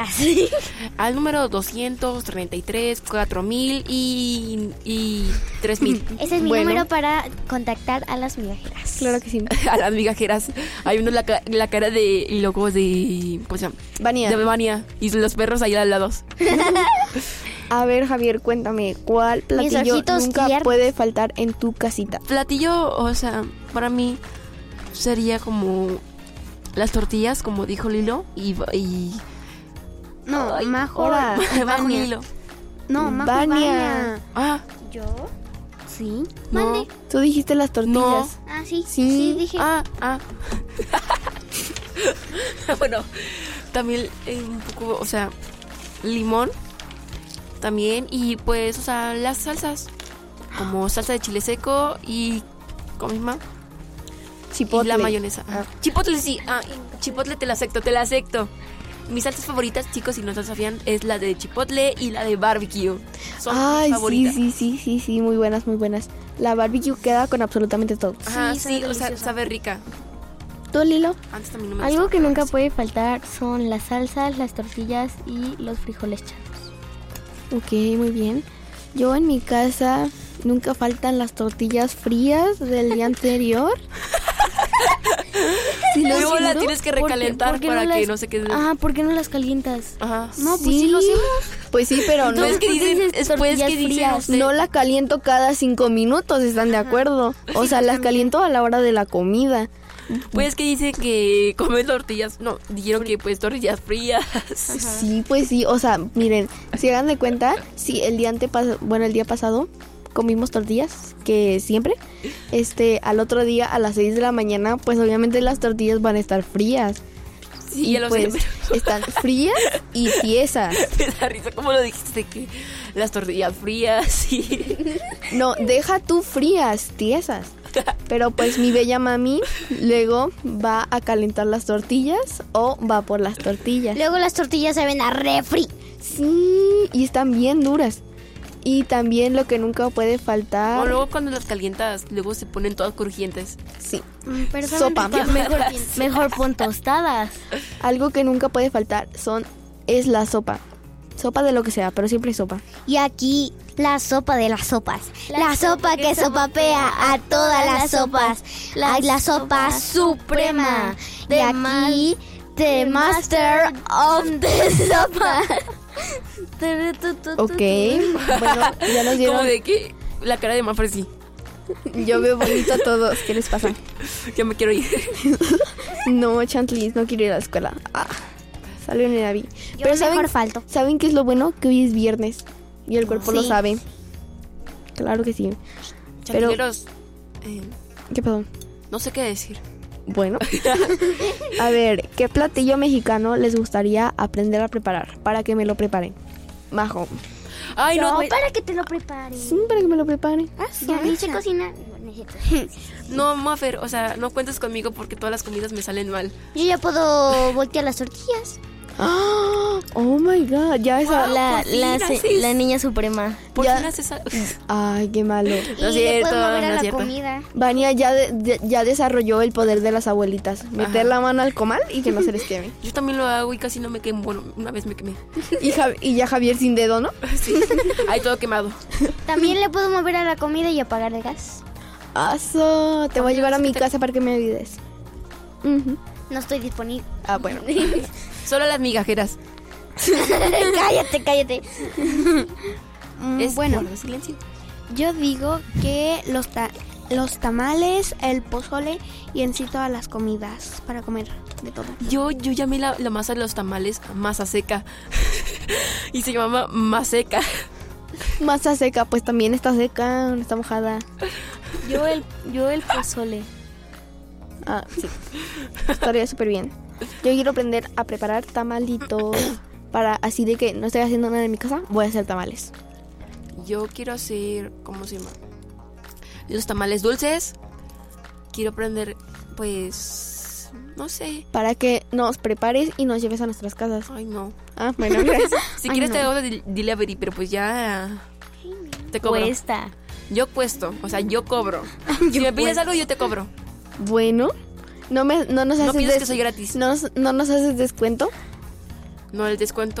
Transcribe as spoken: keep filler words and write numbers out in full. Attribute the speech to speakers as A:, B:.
A: Así.
B: Al número doscientos treinta y tres, cuatro mil y, y tres mil.
A: Ese es mi
C: Bueno.
A: número para contactar a las migajeras.
C: Claro que sí.
B: A las migajeras. Hay uno la, ca- la cara de locos de... ¿Cómo se llama?
C: Vania.
B: De Vania. Y los perros ahí al lado.
C: A ver, Javier, cuéntame, ¿cuál platillo
A: ojitos
C: nunca
A: tiernos.
C: puede faltar en tu casita?
B: Platillo, o sea, para mí sería como las tortillas, como dijo Lilo. Y... y
A: No,
B: Ay,
A: Majo.
C: ahora.
B: bajo
A: Vania.
B: Lilo.
A: No, Majo.
C: Vania.
A: Vania.
B: Ah,
A: ¿Yo? Sí.
B: no.
A: Mande.
C: Tú dijiste las tortillas.
A: Ah, sí.
C: Sí.
A: Sí, dije.
B: Ah, ah. Bueno, también eh, un poco, o sea, limón también. Y pues, o sea, las salsas. Como salsa de chile seco y... ¿Cómo se llama?
C: Chipotle.
B: Y la mayonesa.
C: Ah.
B: Chipotle, sí. Ah, chipotle te la acepto, te la acepto. Mis salsas favoritas, chicos, si no se sabían, es la de chipotle y la de barbecue. Son
C: Ay,
B: mis favoritas.
C: sí, sí, sí, sí, sí, muy buenas, muy buenas. La barbecue queda con absolutamente todo.
B: Ajá,
A: Sí,
B: sí,
A: sabe
B: o sea,
A: deliciosa.
B: sabe rica.
C: ¿Tú, Lilo?
B: Antes también no me
A: Algo
B: gustaba,
A: que
B: pero
A: nunca
B: sí.
A: puede faltar son las salsas, las tortillas y los frijoles chatos.
C: Ok, muy bien. Yo en mi casa nunca faltan las tortillas frías del día anterior. Sí, lo
B: Luego la
C: siento.
B: tienes que
A: ¿Por qué-
B: recalentar
A: por qué
B: para
A: no
B: que
A: las-
B: no se quede.
A: Ah, ¿por qué no las calientas?
B: Ajá.
A: No, pues sí lo hacemos.
C: Pues sí, pero no,
B: No, es que
A: ¿por qué
B: dicen,
A: dices
B: después
A: tortillas
B: que dicen
A: frías?
B: usted-
C: no la caliento cada cinco minutos, ¿están de acuerdo? O sea, las caliento a la hora de la comida.
B: Pues que dicen que comen tortillas. No, dijeron que pues tortillas frías.
C: Sí, pues sí, o sea, miren, si hagan de cuenta, sí, el día antepasado, bueno, el día pasado comimos tortillas, que siempre, este, al otro día a las seis de la mañana, pues obviamente las tortillas van a estar frías.
B: Sí,
C: y
B: ya lo sé,
C: pues
B: pero
C: están frías y tiesas.
B: me da risa como lo dijiste que las tortillas frías y...
C: No, deja tú frías, tiesas. Pero pues mi bella mami luego va a calentar las tortillas o va por las tortillas.
A: Luego las tortillas se ven a refri.
C: Sí, y están bien duras. Y también lo que nunca puede
B: O
C: faltar,
B: luego cuando las calientas, luego se ponen todas crujientes.
C: sí,
A: Mm, Pero saben
C: Sopa.
A: ricas. Mejor, mejor pon tostadas.
C: algo que nunca puede faltar son es la sopa. Sopa de lo que sea, pero siempre sopa.
A: Y aquí la sopa de las sopas. La, sopa que sopapea a todas las sopas. La, la sopa suprema. De aquí, The Master of the Sopa.
C: Ok, bueno, ya nos
B: Como
C: dieron.
B: de que la cara de Mafre sí.
C: Yo veo bonito a todos. ¿Qué les pasa?
B: Ya me quiero ir.
C: No, Chantlis, no quiero ir a la escuela. Ah, salió en Navi.
A: Yo mejor falto.
C: ¿Saben qué es lo bueno? Que hoy es viernes y el cuerpo lo
A: Sí.
C: sabe. Claro que sí. Pero-
B: Chantileros, eh,
C: ¿Qué pasó?
B: no sé qué decir.
C: Bueno. A ver, ¿qué platillo mexicano les gustaría aprender a preparar? Para que me lo preparen. Majo.
B: Ay, no,
A: No,
B: pues,
A: para que te lo prepare.
C: Sí, para que me lo preparen.
A: Ya ni sé cocinar.
B: no, Mafer, o sea, no cuentes conmigo porque todas las comidas me salen mal.
A: Yo ya puedo voltear las tortillas.
C: ¡Ah! Oh my god, ya esa.
A: La,
B: por fin
A: la, se-
B: haces-
A: la niña suprema.
B: ¿Por
C: Ya-
B: qué no haces a-
C: Ay, qué malo.
B: No
A: y
B: es
A: le
B: cierto,
A: puedo mover
B: no
A: a
B: es
A: la
B: cierto.
A: comida.
C: Vania ya, de- de- ya desarrolló el poder de las abuelitas. Meter
B: Ajá.
C: la mano al comal y que no se les queme.
B: Yo también lo hago y casi no me quemo. Bueno, una vez me quemé.
C: Y, Ja- y ya Javier sin dedo, ¿no?
B: Sí. Ahí todo quemado.
A: También le puedo mover a la comida y apagar el gas.
C: Aso, te voy a llevar a mi
B: es que te-
C: casa para que me ayudes. Ujú.
A: No estoy disponible.
C: Ah, bueno.
B: Solo las migajeras.
A: cállate, cállate. Mm,
B: Es
A: bueno,
B: guarda silencio.
D: Yo digo que los, ta- los tamales, el pozole y en sí todas las comidas para comer de todo.
B: Yo, yo llamé la, la masa de los tamales masa seca. Y se llama maseca.
C: Masa seca, pues también está seca, no está mojada.
D: Yo el, yo el pozole.
C: Ah, sí. Estaría súper bien. Yo quiero aprender a preparar tamalitos. Para así de que no estoy haciendo nada en mi casa, voy a hacer tamales.
B: Yo quiero hacer, ¿cómo se llama? Los tamales dulces. Quiero aprender, pues, no sé.
C: Para que nos prepares y nos lleves a nuestras casas.
B: Ay, no.
C: Ah, bueno, gracias.
B: Si
C: Ay,
B: quieres
C: no.
B: te hago de delivery, pero pues ya te cobro.
A: Cuesta.
B: Yo cuesto, o sea, yo cobro. Si me pides algo, yo te cobro.
C: Bueno, no, me, no nos
B: No
C: haces
B: pienses
C: des-
B: que soy gratis.
C: no, nos- no nos haces descuento.
B: No, el descuento